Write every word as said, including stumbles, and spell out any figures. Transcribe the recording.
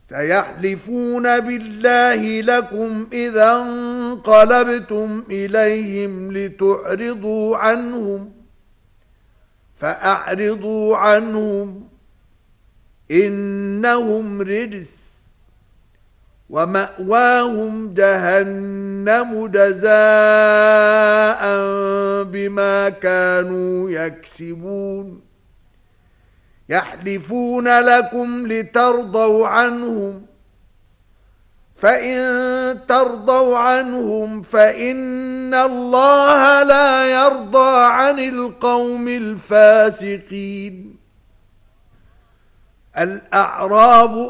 سيحلفون بالله لكم إذا انقلبتم إليهم لتعرضوا عنهم فأعرضوا عنهم إنهم رجس ومأواهم جهنم جزاء بما كانوا يكسبون يحلفون لكم لترضوا عنهم فإن ترضوا عنهم فإن الله لا يرضى عن القوم الفاسقين. الأعراب